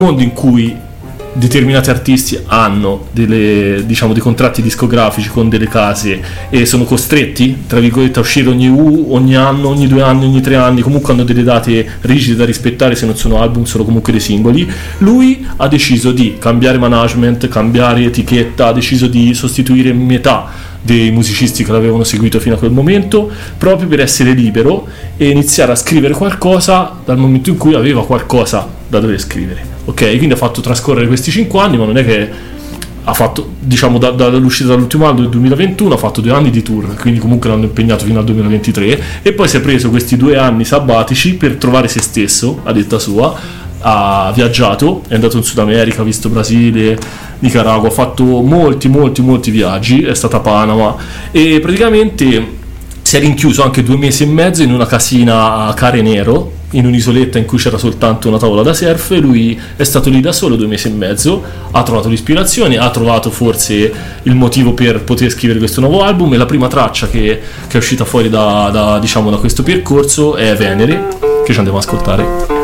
mondo in cui determinati artisti hanno dei contratti discografici con delle case e sono costretti, tra virgolette, a uscire ogni anno, ogni 2 anni, ogni 3 anni, comunque hanno delle date rigide da rispettare, se non sono album sono comunque dei singoli. Lui ha deciso di cambiare management, cambiare etichetta, ha deciso di sostituire metà dei musicisti che l'avevano seguito fino a quel momento, proprio per essere libero e iniziare a scrivere qualcosa dal momento in cui aveva qualcosa da dover scrivere. Ok, quindi ha fatto trascorrere questi 5 anni, ma non è che ha fatto, diciamo, dall'uscita dall'ultimo anno del 2021 ha fatto 2 anni di tour, quindi comunque l'hanno impegnato fino al 2023, e poi si è preso questi 2 anni sabbatici per trovare se stesso, a detta sua. Ha viaggiato, è andato in Sud America, ha visto Brasile, Nicaragua, ha fatto molti viaggi, è stata a Panama e praticamente si è rinchiuso anche 2 mesi e mezzo in una casina a Care Nero, in un'isoletta in cui c'era soltanto una tavola da surf, e lui è stato lì da solo 2 mesi e mezzo, ha trovato l'ispirazione, ha trovato forse il motivo per poter scrivere questo nuovo album, e la prima traccia che è uscita fuori da questo percorso è Venere, che ci andiamo ad ascoltare.